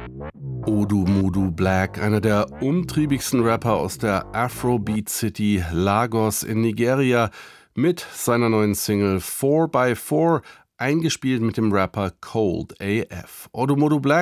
Odumodu Black, einer der umtriebigsten Rapper aus der Afrobeat City Lagos in Nigeria, mit seiner neuen Single 4x4, eingespielt mit dem Rapper Cold AF. Odumodu Black